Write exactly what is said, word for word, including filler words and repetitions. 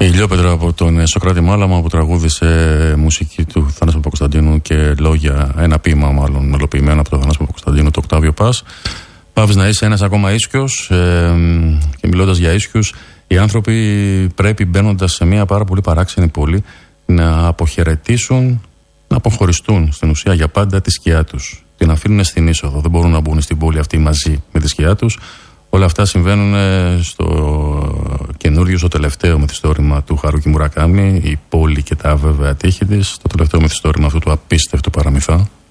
Ηλιόπετρα από τον Σοκράτη Μάλαμα, που τραγούδισε μουσική του Θανάση Παπακοσταντίνου και λόγια, ένα ποίημα μάλλον μελοποιημένο από τον Θανάση Παπακοσταντίνου, το Οκτάβιο Πας. Παύεις να είσαι ένας ακόμα ίσιος, ε, και μιλώντας για ίσιους, οι άνθρωποι πρέπει, μπαίνοντας σε μια πάρα πολύ παράξενη πόλη, να αποχαιρετήσουν, να αποχωριστούν στην ουσία για πάντα τη σκιά τους. Την αφήνουν στην είσοδο. Δεν μπορούν να μπουν στην πόλη αυτή μαζί με τη σκιά τους. Όλα αυτά συμβαίνουν στο καινούριο, στο τελευταίο μυθιστόρημα του Χαρούκι Μουρακάμι, η πόλη και τα αβέβαια τείχη της, το τελευταίο μυθιστόρημα αυτού του απίστευτου παραμυθά.